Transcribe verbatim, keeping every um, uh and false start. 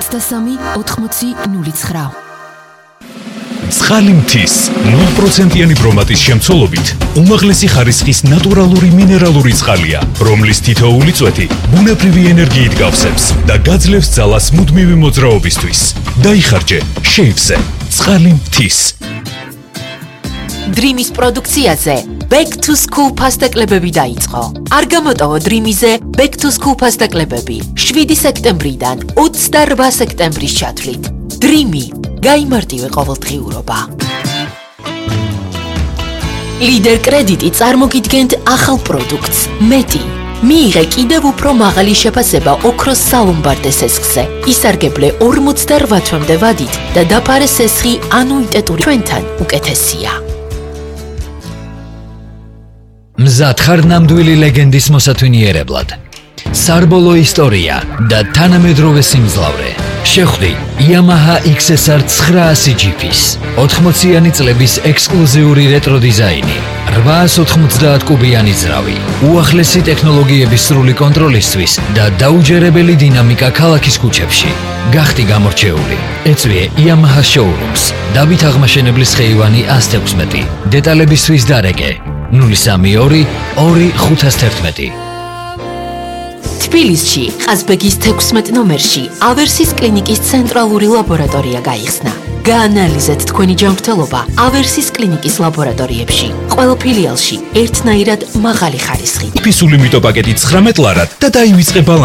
ოცდასამი ოთხმოცი ნული ცხრა. წყალი მთის ნულ პროცენტიანი ბრომატის შემცველობით უმაღლესი ხარისხის ნატურალური მინერალური წყალია, რომლის თითოეული წვეთი ბუნებრივი ენერგიით გავსებს და გაძლევს ძალას მუდმივი მოძრაობისთვის. დაიხარჯე შეივზე წყალი მთის. დრიმის პროდუქციაზე Back to School ფასტაკლებები დაიწყო. არ გამოტოვო დრიმიზე Back to School ფასტაკლებები შვიდი სექტემბრიდან ოცდარვა სექტემბრის ჩათვლით. დრიმი გაიმარტივე ყოველდღიურობა. ლიდერ კრედიტი წარმოგიდგენთ ახალ პროდუქტს მეტი. მიიღე კიდევ უფრო მაღალი შეფასება ოქროს სალომბარდე სესხზე. ისარგებლე ორმოცდარვა თვემდე ვადით და დაფარე სესხი ანუიტეტური ჩვენთან უკეთესია. მზად ხარ ნამდვილი ლეგენდის მოსათვინიერებლად. სარბოლო ისტორია და თანამედროვე სიმძლავრე. შეხვდი Yamaha X S R ცხრაასი ჯიფის ოთხმოციანი წლების ექსკლუზიური რეტრო დიზაინი, რვაას ოთხმოცდაათ კუბიანი ძრავი, უახლესი ტექნოლოგიების სრული კონტროლისთვის და დაუჯერებელი დინამიკა ქალაქის ქუჩებში. გახდი გამორჩეული. ეწვიე Yamaha Showrooms, დავით აღმაშენებლის ხეივანი ას თექვსმეტი. დეტალებისთვის დარეკე ნული სამი ორი ორი ხუთას თერთმეტი. თბილისში ყაზბეგის თექვსმეტ ნომერში ავერსის კლინიკის ცენტრალური ლაბორატორია გაიხსნა. გაანალიზეთ თქვენი ჯანმრთელობა ავერსის კლინიკის ლაბორატორიებში. ყველა ფილიალში ერთნაირად მაღალი ხარისხით. ფისული მიტოპაკეტი ცხრამეტ ლარად და დაივიწყე